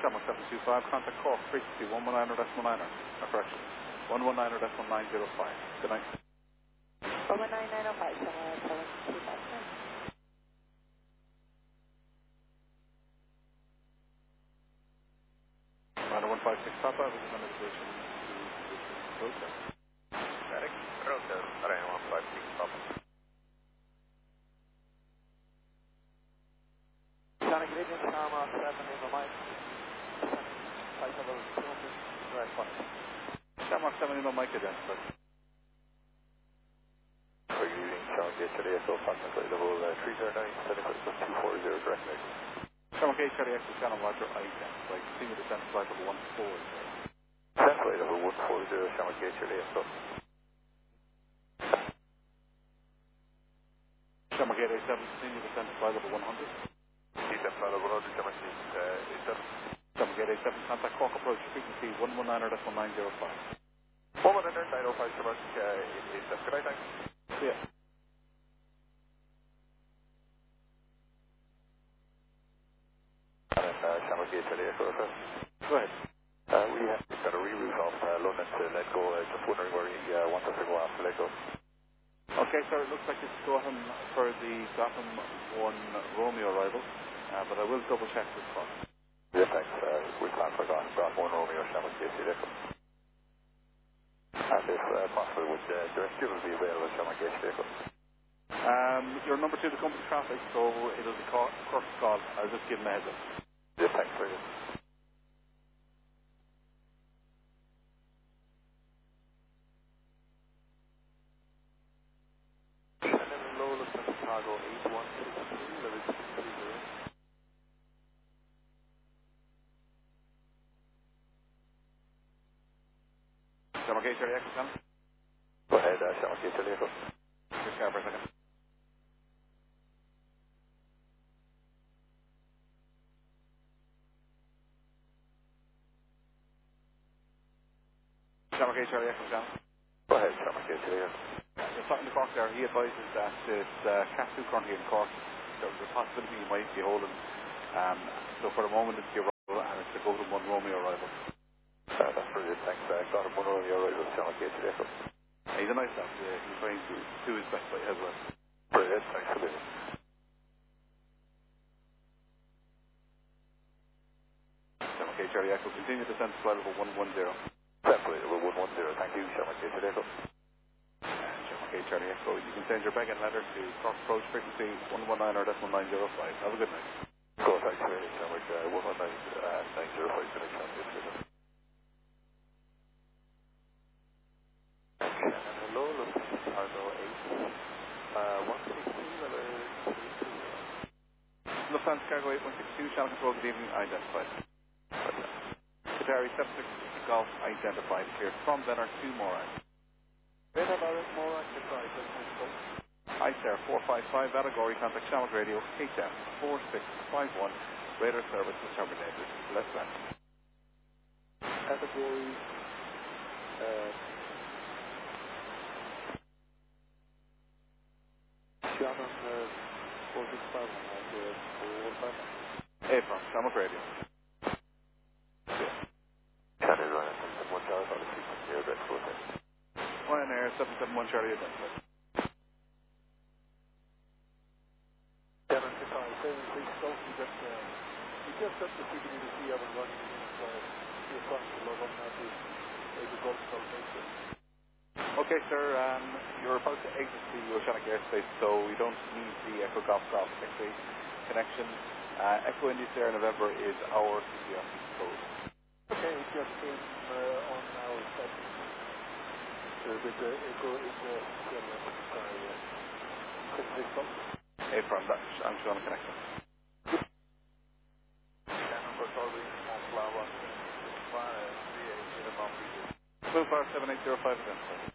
Shamrock 725, contact Cork, frequency 119.9er. Correction, 119.905. Good night. 119.905, 725. 156 Papa, this is an invitation to Roadster. Static, Roadster, 156 Papa. Sonic Vision, Shamrock 7 in the mic. Flight level 200, direct flight. Shamrock 7 in the mic identified. We're using Shamrock yesterday, so approximately level 309, setting for 240 direct next. Shamrock 8 Charlie X, Shannon Roger, identified. Continue descent to flight level 140. Descent flight level 140, Shamrock 8 Charlie X, go. Shamrock 887, continue descent to flight level 100. Descent flight level 100, Shamrock 887. Shamrock 887, contact Cork approach, frequency 119.905. 119.905, Shamrock 887. Good night, thanks. Yeah. Shamrock 8 Charlie X, go ahead. Go ahead. We have got a reroute off London to let go. Just wondering where he wants us to go after let go. Okay, sir, it looks like it's Gotham for the Gotham 1 Romeo arrival, but I will double check this spot. Yeah, thanks. We'll plan for Gotham 1 Romeo, Shamrock 8 Charlie X. And if possible, would direct fuel be available at Shamrock 8 Charlie X? You're number 2 to company traffic, so it'll be Cork's call. I'll just give him a heads up. Yeah, thanks very much. Chicago 8163, level 630. Shamrock 8 Charlie X, Shannon? Go ahead, Shamrock 8 Charlie X. Just for a second. Shamrock 8 Charlie X, Shannon? Go ahead, Shamrock 8 Charlie X. Just talking to Cork there, he advises that it's Cat 2 currently in Cork. There's a possibility you might be holding. So for the moment it's the arrival and it's the Gotham 1 Romeo arrival. That's brilliant, thanks. Gotham 1 Romeo arrival, Shamrock 8 Charlie X. He's a nice lad, he's trying to do his best by as well. Brilliant, thanks for this. Shamrock 8 Charlie X will continue to send flight level 110. Definitely, level 110, thank you, Shamrock 8 Charlie X. Okay, Charlie Echo, you can send your bag and letter to Cork Approach frequency 119 or 905. Have a good night. Go, thanks very much, Shamrock 119 905, good night, Hello, Chicago 8. 162, level 320. Lufthansa Cargo 8162, Channel Control, good evening, identified. Qatari 76 Golf, identified, cleared from Benner to Morag. Benner, Morag, advised, let's go. ICER 455, Valagori, contact Shamrock Radio, HM 4651, radar service is terminated, left land. Category, Shannon 465, Apron, Shamrock Radio. Canada running from 1 Charlie on the frequency of that 410. Ryanair 771 Charlie identified. Shannon, please don't forget, you just have to figure to see how it's running inside. You're trying to log on now to the Gulf Coast. Okay, sir, you're about to exit the Oceanic airspace, so we don't need the Echo Golf X-ray connection. Echo India Sierra November is our CPF code. Okay, it just came on our set. With the Echo India Sierra November. Apron, I'm showing a connection. Shannon Controlling on Flower. 25780 5 identified.